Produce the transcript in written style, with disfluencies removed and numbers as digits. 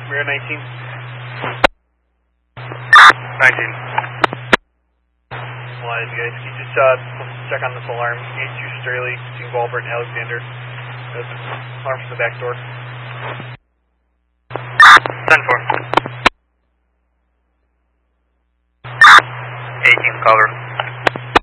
We're 19. 19. Well, you guys, can you just check on this alarm? 82 Straley, between Walbert and Alexander. Alarm from the back door. 10-4. 18 cover.